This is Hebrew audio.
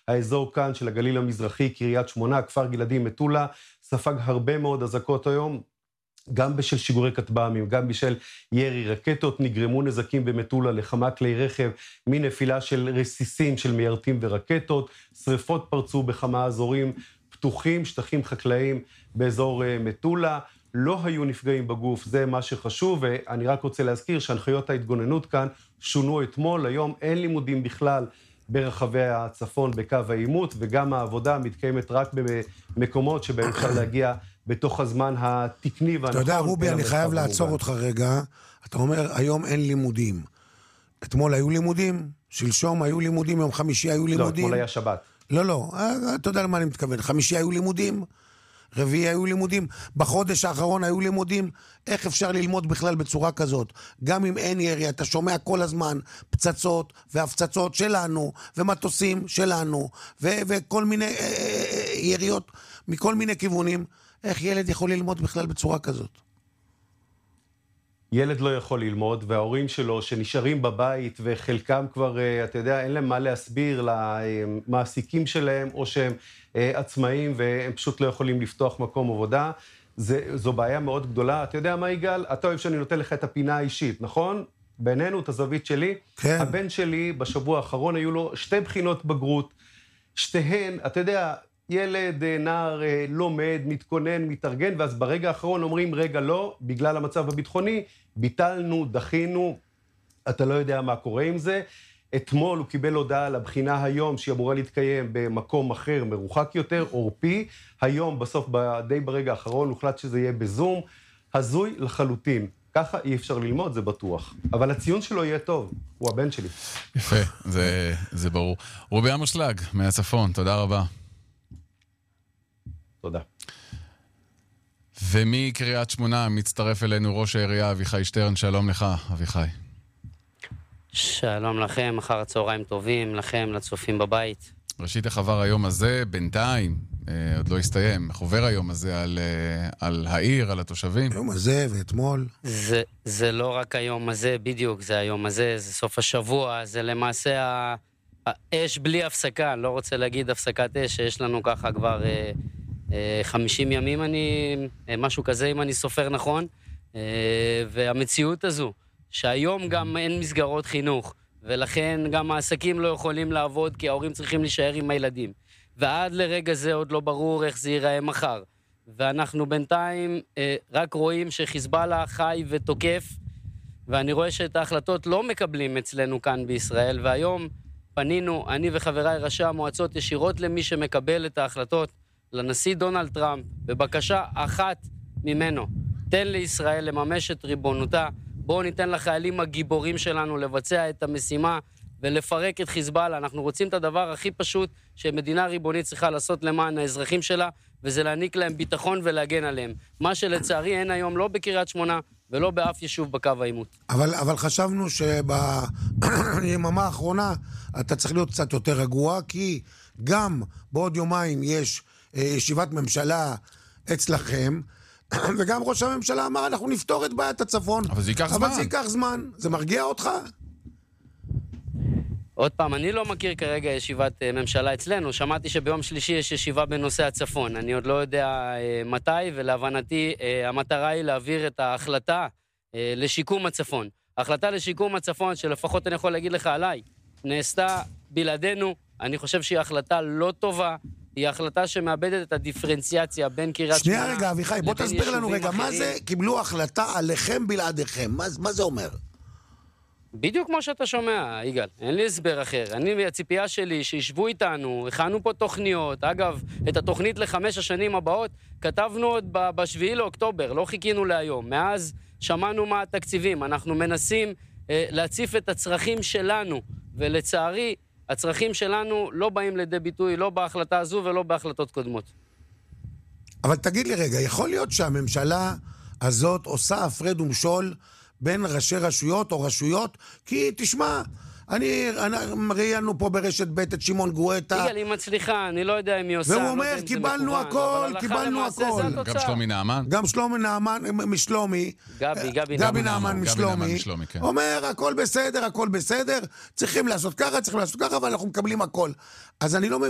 האזור כאן של הגליל המזרחי, קריית שמונה, כפר גלעדי, מטולה, ספג הרבה מאוד אזעקות היום, גם בשל שיגורי כטב"מים, גם בשל ירי רקטות, נגרמו נזקים במטולה לכמה כלי רכב, מנפילה של רסיסים של מיירטים ורקטות, שריפות פרצו בכמה אזורים פתוחים, שטחים חקלאיים באזור מטולה, לא היו נפגעים בגוף, זה מה שחשוב, ואני רק רוצה להזכיר שהנחיות ההתגוננות כאן שונו אתמול, היום אין לימודים בכלל ברחבי הצפון בקו העימות, וגם העבודה מתקיימת רק במקומות שבהם אפשר להגיע בתוך הזמן התקני והנכון. אתה יודע, רובי, אני חייב לעצור אותך רגע. אתה אומר, היום אין לימודים. אתמול היו לימודים? שלשום היו לימודים? יום חמישי היו לימודים? לא, אתמול היה שבת. לא, אתה יודע למה אני מתכוון. חמישי היו לימודים? רביעי היו לימודים? בחודש האחרון היו לימודים? איך אפשר ללמוד בכלל בצורה כזאת? גם אם אין ירי, אתה שומע כל הזמן פצצות והפצצות שלנו, ומטוסים שלנו, וכל מיני יריות מכל מיני כיוונים. איך ילד יכול ללמוד בכלל בצורה כזאת? ילד לא יכול ללמוד, וההורים שלו שנשארים בבית, וחלקם כבר, אתה יודע, אין להם מה להסביר למעסיקים שלהם, או שהם עצמאים, והם פשוט לא יכולים לפתוח מקום עבודה. זו בעיה מאוד גדולה. אתה יודע מה, יגאל? אתה אוהב שאני נותן לך את הפינה האישית, נכון? בינינו, את הזווית שלי. כן. הבן שלי, בשבוע האחרון, היו לו 2 בחינות בגרות. שתיהן, אתה יודע, ילד, נער, לומד, מתכונן, מתארגן, ואז ברגע האחרון אומרים, רגע לא, בגלל המצב הביטחוני, ביטלנו, דחינו, אתה לא יודע מה קורה עם זה. אתמול הוא קיבל הודעה על הבחינה היום, שהיא אמורה להתקיים במקום אחר, מרוחק יותר, אורפי. היום, בסוף, די ברגע האחרון, הוחלט שזה יהיה בזום. הזוי לחלוטין. ככה אי אפשר ללמוד, זה בטוח. אבל הציון שלו יהיה טוב, הוא הבן שלי. יפה, זה ברור. רובי עמושלג, מהצפון, תודה רבה. תודה. ומקריית שמונה מצטרף אלינו ראש העירייה אביחי שטרן, שלום לך אביחי. שלום לכם, אחר הצהריים טובים, לכם, לצופים בבית. ראשית, איך עבר היום הזה, בינתיים, עוד לא הסתיים, איך עובר היום הזה על העיר, על התושבים? היום הזה ואתמול. זה לא רק היום הזה, בדיוק, זה היום הזה, זה סוף השבוע, זה למעשה האש בלי הפסקה, לא רוצה להגיד הפסקת אש, שיש לנו ככה כבר 50 ימים, משהו כזה אם אני סופר נכון, והמציאות הזו, שהיום גם אין מסגרות חינוך, ולכן גם העסקים לא יכולים לעבוד, כי ההורים צריכים להישאר עם הילדים. ועד לרגע זה עוד לא ברור איך זה ייראה מחר. ואנחנו בינתיים רק רואים שחיזבאללה חי ותוקף, ואני רואה שאת ההחלטות לא מקבלים אצלנו כאן בישראל, והיום פנינו, אני וחבריי ראשי המועצות, ישירות למי שמקבל את ההחלטות, לנשיא דונלד טראמפ, בבקשה אחת ממנו, תן לישראל לממש את ריבונותה, בואו ניתן לחיילים הגיבורים שלנו לבצע את המשימה ולפרק את חיזבאללה. אנחנו רוצים את הדבר הכי פשוט שמדינה ריבונית צריכה לעשות למען האזרחים שלה, וזה להעניק להם ביטחון ולהגן עליהם. מה שלצערי אין היום לא בקריית שמונה ולא באף יישוב בקו העימות. אבל חשבנו שביממה האחרונה אתה צריך להיות קצת יותר רגוע, כי גם בעוד יומיים יש ישיבת ממשלה אצלכם, וגם ראש הממשלה אמר, אנחנו נפתור את בעיית הצפון. אבל זה ייקח זמן. אבל זה ייקח זמן. זה מרגיע אותך? עוד פעם, אני לא מכיר כרגע ישיבת ממשלה אצלנו. שמעתי שביום שלישי יש ישיבה בנושא הצפון. אני עוד לא יודע מתי, ולהבנתי המטרה היא להעביר את ההחלטה לשיקום הצפון. ההחלטה לשיקום הצפון, שלפחות אני יכול להגיד לך עליי, נעשתה בלעדינו. אני חושב שהיא החלטה לא טובה. היא החלטה שמאבדת את הדיפרנציאציה בין קריית שמונה... שנייה רגע, אביחי, בוא תסביר לנו רגע, מה זה קיבלו החלטה עליכם בלעדיכם? מה זה אומר? בדיוק כמו שאתה שומע, יגאל, אין לי הסבר אחר. הציפייה שלי שישבו איתנו, הכנו פה תוכניות. אגב, את התוכנית ל5 השנים הבאות כתבנו עוד ב7 לאוקטובר, לא חיכינו להיום. מאז שמענו מה התקציבים. אנחנו מנסים להציף את הצרכים שלנו, ולצערי הצרכים שלנו לא באים לידי ביטוי, לא בהחלטה הזו ולא בהחלטות קודמות. אבל תגיד לי רגע, יכול להיות שהממשלה הזאת עושה הפרד ומשול בין ראשי רשויות או רשויות? כי תשמע, ראיינו פה ברשת ב' את שמעון גואטה. יגאל, היא מצליחה, אני לא יודע אם היא עושה. והוא אומר, קיבלנו הכל, קיבלנו הכל. גם שלומי נעמן? גם שלומי נעמן משלומי. גבי נעמן משלומי. אומר, הכל בסדר, הכל בסדר. צריכים לעשות ככה, אבל אנחנו מקבלים הכל. אז אני לא מבין.